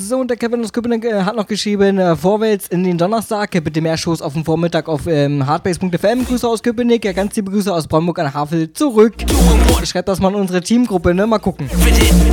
So, und der Kevin aus Köpenick hat noch geschrieben, vorwärts in den Donnerstag, bitte mehr Shows auf dem Vormittag auf hardbase.fm. Grüße aus Köpenick, ganz liebe Grüße aus Brandenburg an Havel zurück. Schreibt das mal in unsere Teamgruppe, ne? Mal gucken.